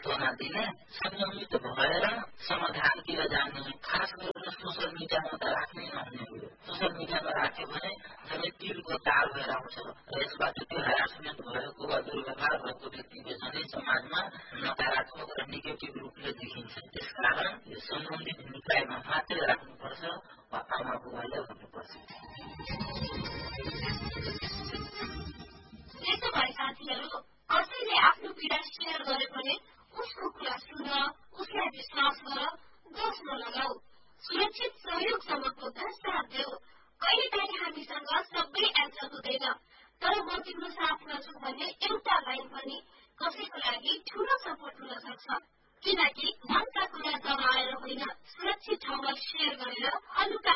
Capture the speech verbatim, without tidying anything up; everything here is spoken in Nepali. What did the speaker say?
सान्त्वना दिने, संयमित भएर समाधानतिर जाने, खास गरेर सोसल मिडियामा त राख्नै नहुने हो। सोसल मिडियामा राख्यो भने झनै तीरको ताल भएर आउँछ र यसबाट त्यो ह्यारासमेन्ट भएको वा दुर्व्यवहार भएको व्यक्तिको झनै समाजमा नकारात्मक र नेगेटिभ रूपले देखिन्छ। त्यसकारण यो सम्बन्धित निकायमा मात्रै राख्नुपर्छ वा आमा बुबाले भन्नुपर्छ। त्यसो भए साथीहरू, कसैले आफ्नो पीडा सेयर गरे भने उसको कुरा सुन, उसलाई विश्वास गर, दोष नलगाऊ, सुरक्षित सहयोगसम्मको त साथ देऊ। कहिलेकाहीँ हामीसँग सबै एन्सर हुँदैन, तर म तिम्रो साथमा छु भन्ने एउटा लाइन पनि कसैको लागि ठूलो सपोर्ट हुन सक्छ। किनकि मनका कुरा दबाएर होइन, सुरक्षित ठाउँमा सेयर गरेर हलुका